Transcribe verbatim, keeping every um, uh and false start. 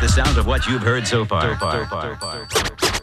sound of what you've heard so far. So far, so far, so far.